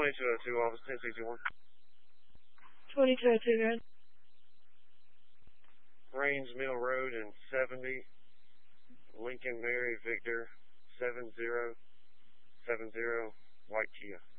2202, office 1061. 2202, good. Rains Mill Road and 70, Lincoln Mary Victor 7070, White Kia.